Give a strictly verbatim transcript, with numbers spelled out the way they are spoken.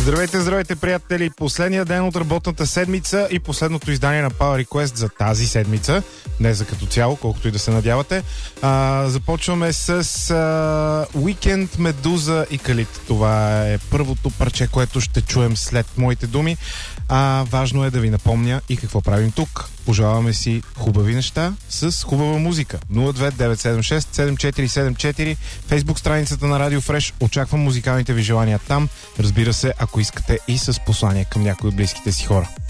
Здравейте, здравейте, приятели! Последния ден от работната седмица и последното издание на Power Request за тази седмица. Не за като цяло, колкото и да се надявате. А, започваме с а, Уикенд, Медуза и Калит. Това е първото парче, което ще чуем след моите думи. А, важно е да ви напомня и какво правим тук. Пожелаваме си хубави неща с хубава музика. нула две девет седем шест седем четири седем четири, Фейсбук страницата на Радио Фреш. Очаквам музикалните ви желания там. Разбира се, ако искате и с послание към някои от близките си хора.